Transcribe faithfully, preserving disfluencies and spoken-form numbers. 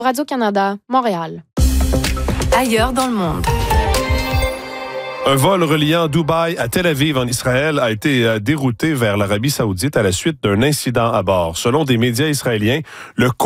Radio-Canada, Montréal. Ailleurs dans le monde. Un vol reliant Dubaï à Tel Aviv en Israël a été dérouté vers l'Arabie Saoudite à la suite d'un incident à bord. Selon des médias israéliens, le